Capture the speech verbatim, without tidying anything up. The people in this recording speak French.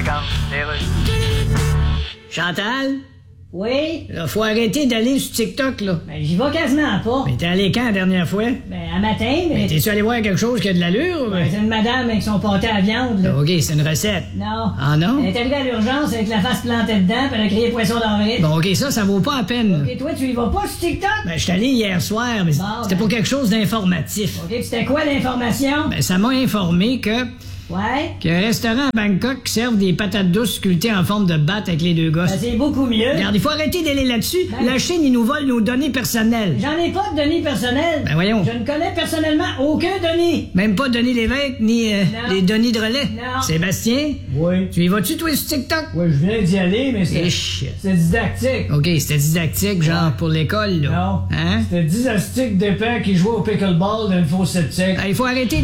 cinquante, les rues. Chantal? Oui? Là, faut arrêter d'aller sur TikTok, là. Ben, j'y vais quasiment pas. Mais t'es allé quand la dernière fois? Ben, à matin, mais... Mais t'es-tu allé voir quelque chose qui a de l'allure? Ben, c'est une madame avec son pâté à viande, là. OK, c'est une recette. Non. Ah non? Elle est arrivée à l'urgence avec la face plantée dedans, puis elle a crié poisson d'avril. Bon, OK, ça, ça vaut pas la peine. Et toi, tu y vas pas sur TikTok? Ben, je suis allé hier soir, mais Bon, c'était ben. pour quelque chose d'informatif. OK, c'était quoi l'information? Ben, ça m'a informé que... Ouais? qu'il y a un restaurant à Bangkok qui serve des patates douces sculptées en forme de batte avec les deux gosses. Ben, c'est beaucoup mieux. Regarde, il faut arrêter d'aller là-dessus. Ben. La Chine, ils nous volent nos données personnelles. J'en ai pas de données personnelles. Ben voyons. Je ne connais personnellement aucun Denis. Même pas Denis Lévesque, ni euh, Non. les Denis de relais. Non. Sébastien, Oui. tu y vas-tu, toi, sur TikTok? Oui, je viens d'y aller, mais c'est Ich. c'est didactique. OK, c'était didactique, genre pour l'école, là. Non. Hein? C'était didactique d'épais qui jouait au pickleball dans une fosse septique. Il faut arrêter